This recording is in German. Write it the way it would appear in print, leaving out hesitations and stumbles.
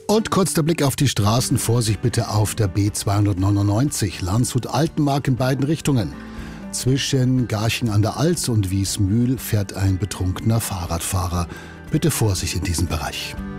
Und kurz der Blick auf die Straßen. Vorsicht bitte auf der B299 Landshut-Altenmark in beiden Richtungen. Zwischen Garching an der Alz und Wiesmühl fährt ein betrunkener Fahrradfahrer. Bitte Vorsicht in diesem Bereich.